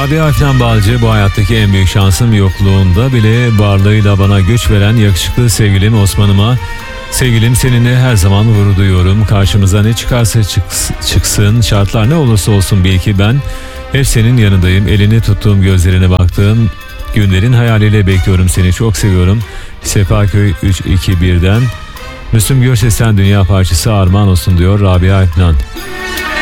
Rabia Efnan Balcı, bu hayattaki en büyük şansım yokluğunda bile varlığıyla bana güç veren yakışıklı sevgilim Osman'ıma, sevgilim seninle her zaman gurur duyuyorum. Karşımıza ne çıkarsa çıksın, şartlar ne olursa olsun bil ki ben hep senin yanındayım. Elini tuttuğum, gözlerine baktığım günlerin hayaliyle bekliyorum seni. Çok seviyorum. Sefaköy 321'den Müslüm Gürses'ten Dünya Parçası armağan olsun diyor Rabia Efnan.